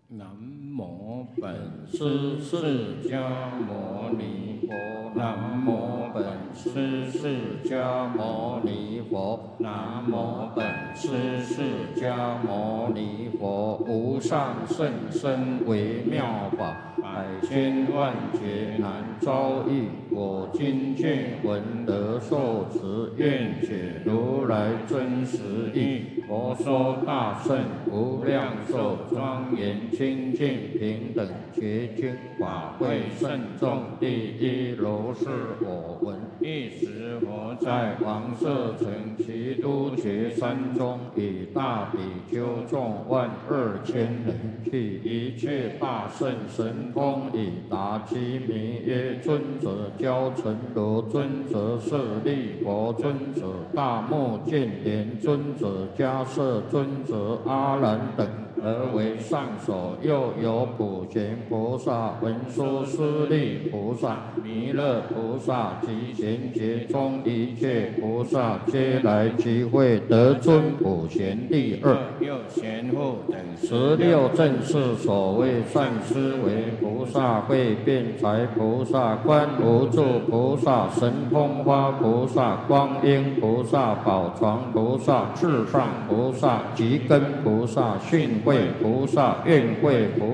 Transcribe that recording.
南无本师释迦牟尼佛，南无本师释迦牟尼佛，南无本师释迦牟尼佛。无上甚深微妙法，百千万劫难遭遇。我今见闻得受持，愿解如来真实义。佛说大圣无量寿庄严清净平等觉经法会慎重第一如是我闻。一时佛在王舍城齐都觉山中，以大比丘众12000人，具一切大圣神通，以答其名曰：尊者交陈如，尊者舍利弗，尊者大目犍连，尊者迦摄，尊者阿难等，而为上首。又有普贤菩萨、文殊师利菩萨、弥勒菩萨及贤劫中一切菩萨，皆来集会，得尊普贤第二。又贤护等16正是所谓善思维菩萨、会辩才菩萨、观无住菩萨、神通花菩萨、观音菩萨、宝床菩萨、至上菩萨、吉根菩萨、训慧菩萨、愿慧菩萨。